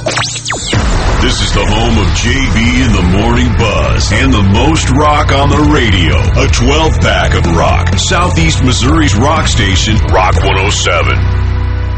This is the home of JB and the Morning Buzz and the most rock on the radio. A 12-pack of rock. Southeast Missouri's rock station, Rock 107.